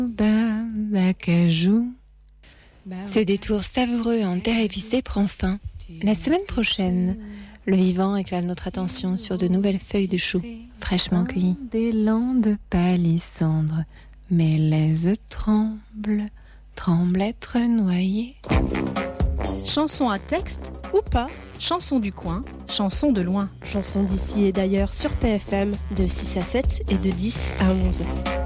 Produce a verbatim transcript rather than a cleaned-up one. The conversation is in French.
Ce détour savoureux en terre épicée prend fin. La semaine prochaine, le vivant réclame notre attention sur de nouvelles feuilles de chou, fraîchement cueillies. Des landes palissandres, mes laises tremblent, tremblent être noyées. Chanson à texte ou pas, chanson du coin, chanson de loin. Chanson d'ici et d'ailleurs sur P F M de six à sept et de dix à onze.